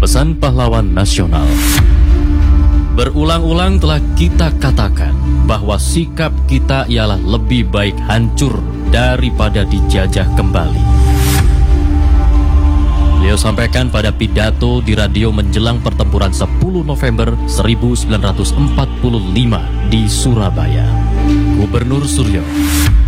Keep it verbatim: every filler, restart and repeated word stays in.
Pesan pahlawan nasional. Berulang-ulang telah kita katakan bahwa sikap kita ialah lebih baik hancur daripada dijajah kembali. Beliau sampaikan pada pidato di radio menjelang pertempuran sepuluh November seribu sembilan ratus empat puluh lima di Surabaya. Gubernur Suryo